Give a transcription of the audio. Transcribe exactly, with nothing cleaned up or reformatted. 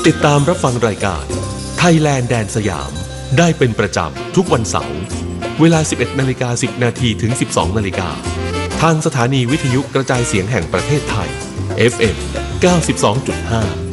ติดตามรับฟังรายการไทยแลนด์แดนสยามได้เป็นประจำทุกวันเสาร์เวลา สิบเอ็ดนาฬิกาสิบนาทีถึง สิบสองนาฬิกาทางสถานีวิทยุกระจายเสียงแห่งประเทศไทย เอฟ เอ็ม เก้าสิบสองจุดห้า